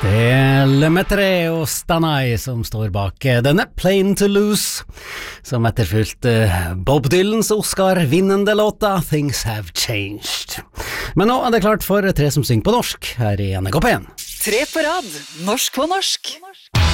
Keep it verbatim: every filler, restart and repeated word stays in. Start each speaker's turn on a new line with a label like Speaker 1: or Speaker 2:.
Speaker 1: Det er Lemaitre og Stanai som står bak denne Plain to Lose, som etterfulgte Bob Dylans Oscar-vinnende låta Things Have Changed. Men nå er det klart for tre som synger på norsk her i N R K P en.
Speaker 2: Tre på rad, norsk på norsk.